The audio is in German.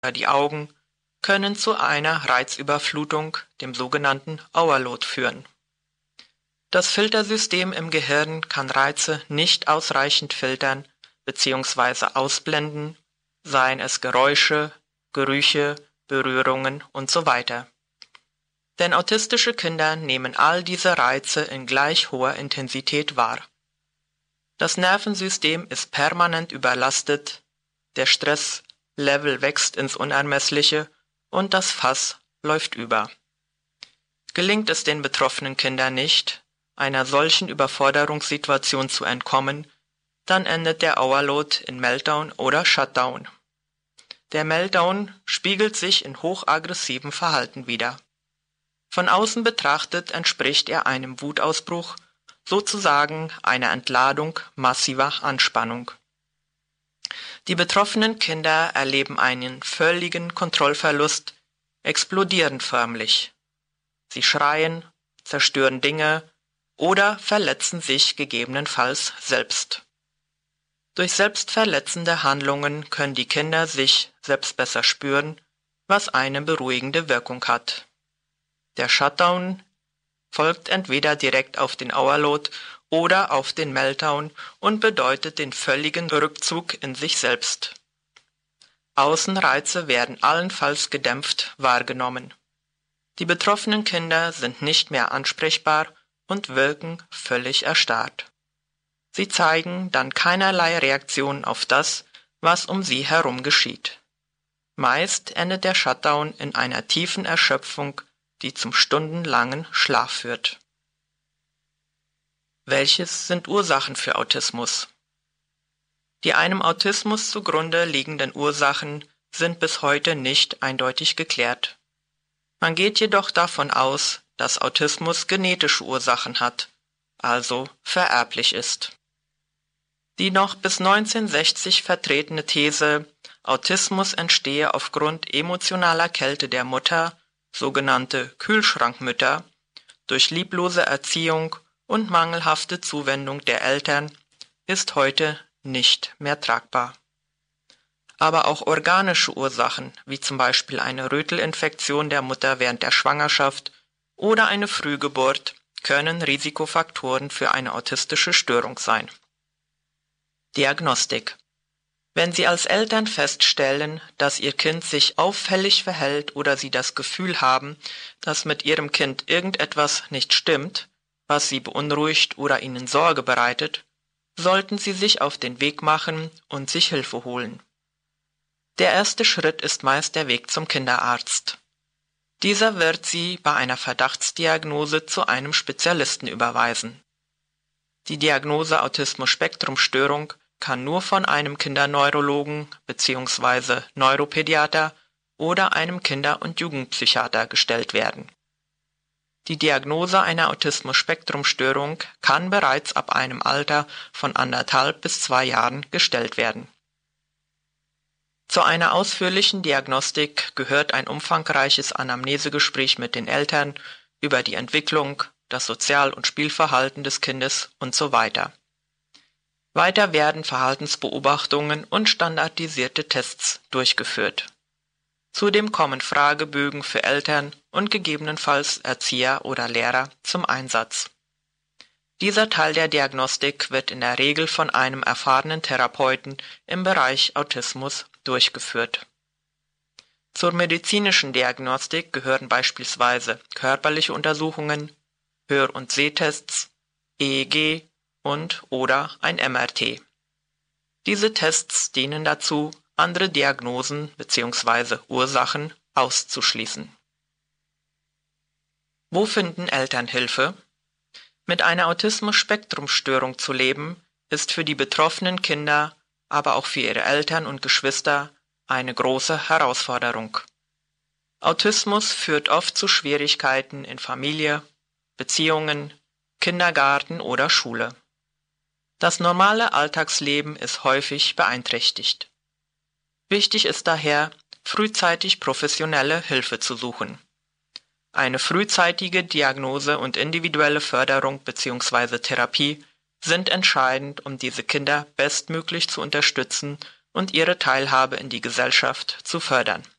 die Augen, können zu einer Reizüberflutung, dem sogenannten Overload, führen. Das Filtersystem im Gehirn kann Reize nicht ausreichend filtern bzw. ausblenden, seien es Geräusche, Gerüche, Berührungen usw. Denn autistische Kinder nehmen all diese Reize in gleich hoher Intensität wahr. Das Nervensystem ist permanent überlastet, der Stresslevel wächst ins Unermessliche und das Fass läuft über. Gelingt es den betroffenen Kindern nicht, einer solchen Überforderungssituation zu entkommen, dann endet der Overload in Meltdown oder Shutdown. Der Meltdown spiegelt sich in hochaggressivem Verhalten wider. Von außen betrachtet entspricht er einem Wutausbruch, sozusagen einer Entladung massiver Anspannung. Die betroffenen Kinder erleben einen völligen Kontrollverlust, explodieren förmlich. Sie schreien, zerstören Dinge oder verletzen sich gegebenenfalls selbst. Durch selbstverletzende Handlungen können die Kinder sich selbst besser spüren, was eine beruhigende Wirkung hat. Der Shutdown folgt entweder direkt auf den Overload oder auf den Meltdown und bedeutet den völligen Rückzug in sich selbst. Außenreize werden allenfalls gedämpft wahrgenommen. Die betroffenen Kinder sind nicht mehr ansprechbar und wirken völlig erstarrt. Sie zeigen dann keinerlei Reaktion auf das, was um sie herum geschieht. Meist endet der Shutdown in einer tiefen Erschöpfung, die zum stundenlangen Schlaf führt. Welches sind Ursachen für Autismus? Die einem Autismus zugrunde liegenden Ursachen sind bis heute nicht eindeutig geklärt. Man geht jedoch davon aus, dass Autismus genetische Ursachen hat, also vererblich ist. Die noch bis 1960 vertretene These, Autismus entstehe aufgrund emotionaler Kälte der Mutter, sogenannte Kühlschrankmütter, durch lieblose Erziehung und mangelhafte Zuwendung der Eltern, ist heute nicht mehr tragbar. Aber auch organische Ursachen, wie zum Beispiel eine Rötelinfektion der Mutter während der Schwangerschaft oder eine Frühgeburt, können Risikofaktoren für eine autistische Störung sein. Diagnostik. Wenn Sie als Eltern feststellen, dass Ihr Kind sich auffällig verhält oder Sie das Gefühl haben, dass mit Ihrem Kind irgendetwas nicht stimmt, was Sie beunruhigt oder Ihnen Sorge bereitet, sollten Sie sich auf den Weg machen und sich Hilfe holen. Der erste Schritt ist meist der Weg zum Kinderarzt. Dieser wird Sie bei einer Verdachtsdiagnose zu einem Spezialisten überweisen. Die Diagnose Autismus-Spektrum-Störung kann nur von einem Kinderneurologen bzw. Neuropädiater oder einem Kinder- und Jugendpsychiater gestellt werden. Die Diagnose einer Autismus-Spektrum-Störung kann bereits ab einem Alter von 1,5 bis 2 Jahren gestellt werden. Zu einer ausführlichen Diagnostik gehört ein umfangreiches Anamnesegespräch mit den Eltern über die Entwicklung, das Sozial- und Spielverhalten des Kindes usw. Weiter werden Verhaltensbeobachtungen und standardisierte Tests durchgeführt. Zudem kommen Fragebögen für Eltern und gegebenenfalls Erzieher oder Lehrer zum Einsatz. Dieser Teil der Diagnostik wird in der Regel von einem erfahrenen Therapeuten im Bereich Autismus durchgeführt. Zur medizinischen Diagnostik gehören beispielsweise körperliche Untersuchungen, Hör- und Sehtests, EEG und/oder ein MRT. Diese Tests dienen dazu, andere Diagnosen bzw. Ursachen auszuschließen. Wo finden Eltern Hilfe? Mit einer Autismus-Spektrum-Störung zu leben, ist für die betroffenen Kinder, aber auch für ihre Eltern und Geschwister eine große Herausforderung. Autismus führt oft zu Schwierigkeiten in Familie, Beziehungen, Kindergarten oder Schule. Das normale Alltagsleben ist häufig beeinträchtigt. Wichtig ist daher, frühzeitig professionelle Hilfe zu suchen. Eine frühzeitige Diagnose und individuelle Förderung bzw. Therapie sind entscheidend, um diese Kinder bestmöglich zu unterstützen und ihre Teilhabe in die Gesellschaft zu fördern.